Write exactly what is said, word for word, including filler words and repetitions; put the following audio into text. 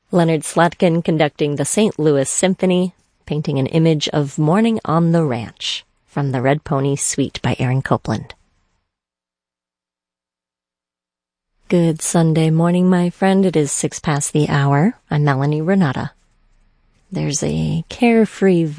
Leonard Slatkin conducting the Saint Louis Symphony, painting an image of morning on the ranch, from the Red Pony Suite by Aaron Copland. Good Sunday morning, my friend. It is six past the hour. I'm Melanie Renata. There's a carefree